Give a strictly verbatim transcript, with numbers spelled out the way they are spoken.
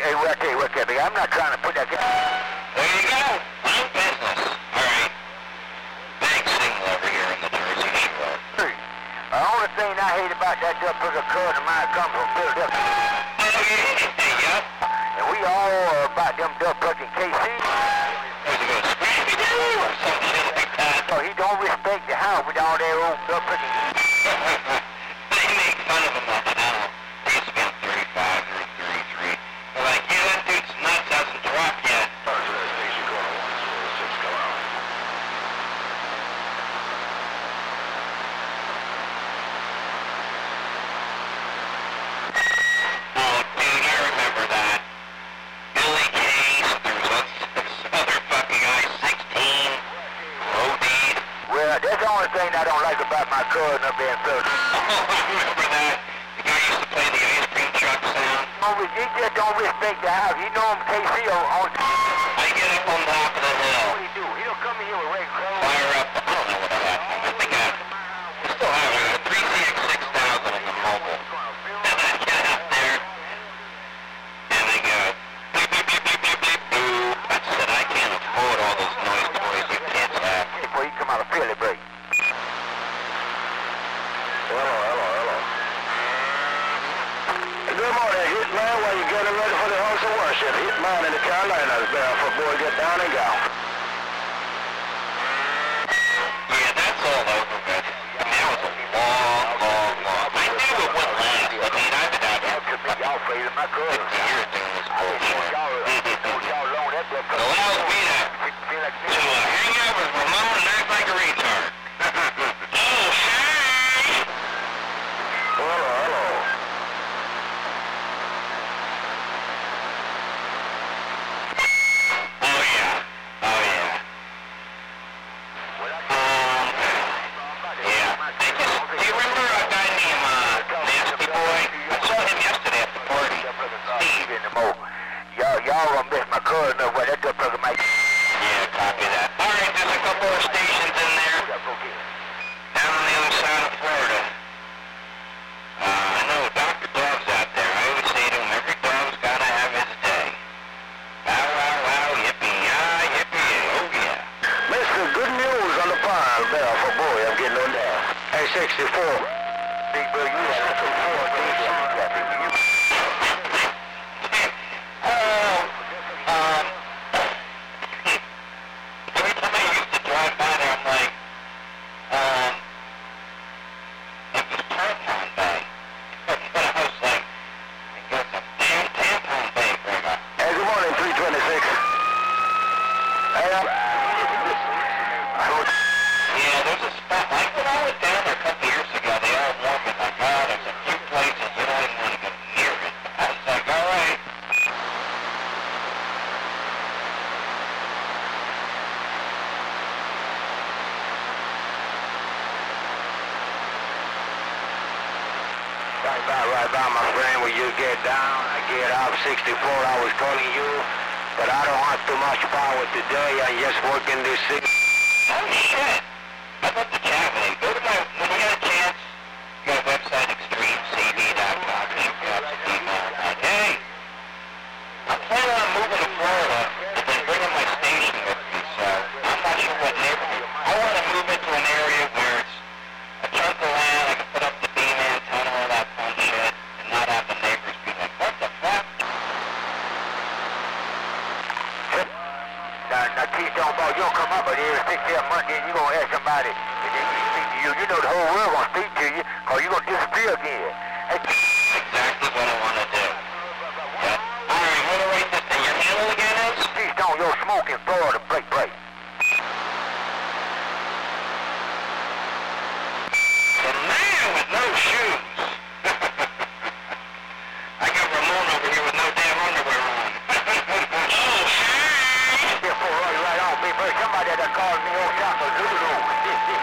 Hey, well, I tell you what, Kevin, I'm not trying to put that... There you go. My business. All right. Big signal over here in the Jersey Shore. The only thing I hate about that duck picker cuz of mine comes from Philadelphia. Oh, yeah. Yep. And we all are about them duck picking K C. Was it going to Scrappy-Doo or some shit like that? So he don't respect the house with all their own duck picking. They make fun of him on the channel. They used to be on thirty-five or thirty-three. They're like, yeah, that dude's nuts hasn't dropped yet. Oh, dude, I remember that. Billy Case, there was this other fucking guy, sixteen, O D'd. Well, that's the only thing I don't like about my cousin up there in Philadelphia. Oh, I remember that. The guy used to play the ice cream truck sound. He just don't respect the house. He know him K C on... on I get up on top of the hill. what do he do? He don't come in here with red clothes. Fire up, I don't know what I have. I think I, I still have it. A three C X six thousand in the mobile. And I get out there, and they go, beep, beep, beep, beep, beep, beep, boo. I said, I can't afford all those noise toys you kids have. Before he come out of Philly break. Hello, hello, hello. Good morning, Hitman. While you getting ready for the house of worship, Hitman in the Carolinas, there for boy, get down and go. Yeah, that's all over with. I mean, that was a long, long, long. I knew it wouldn't last. I mean, I've been out here for fucking Y'all afraid of my cousin. fifty years doing this bullshit. Y'all alone, that boy. It allows me to, to uh, hang out with Ramon and act like a retard. Oh, hey! Hello, hello. Oh, yeah. Oh, yeah. Um, yeah. I just, do you remember a guy named, uh, Nasty Boy? I saw him yesterday at the party. Steve. Anymore. Y'all, y'all gonna miss my cousin up where that duck picker might... Yeah, copy that. All right, there's a couple of stations in there. Down on the other side of Florida. Uh, I know Doctor Dove's out there. I always say to him, every dove's gotta have his day. Wow, wow, wow, yippee-yi, yippee-yi, oh yeah. Mister Good News on the pond there for boy, I'm getting on down. Hey, sixty-four. Big Bill, you sixty-four. Oh, um, every time I used to drive by there, I'm like, um, it was tampon bay. But I was like, I guess a damn tampon bay, Grandma. Hey, good morning, three twenty-six. Hey, I'm... Yeah, there's a spot, like when I was down there a couple years ago, they all warned me, like, oh, there's a few places you don't even want to go near it. I was like, all right. Right by, right by, my friend, when you get down, I get up sixty-four, I was calling you, but I don't have too much power today, I'm just working this thing. Oh, shit. I'd love to chat with you. Go to my, when you get a chance, go to website extreme c d dot com, shoot me up some email. Like, hey, I'm planning on moving to Florida and then bringing my station with me, so I'm not sure what neighborhood. I want to move into an area where it's a chunk of land, I can put up the beam antenna, all that fun shit, and not have the neighbors be like, what the fuck? Now, now, keep talking about you don't come up, but every six, seven months, then you gonna ask somebody, and then you speak to you, you know the whole world gonna speak to you, cause you gonna disappear again. Hey, Exactly what I want to do. Yep. All right, what do I write this thing? Your handle again is? please don't, your smoke in Florida, break, break. The man with no shoes.